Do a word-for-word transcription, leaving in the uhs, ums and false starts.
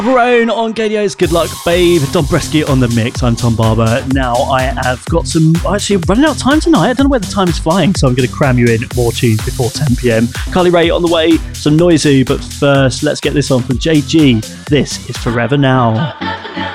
Grown on Gaydios, Good Luck Babe, Don Bresky on the mix. I'm Tom Barber. Now I have got some, actually running out of time tonight. I don't know where the time is flying, so I'm going to cram you in more tunes before ten p.m. Carly Rae on the way, some Noisy, but first let's get this on from J G. This is Forever Now.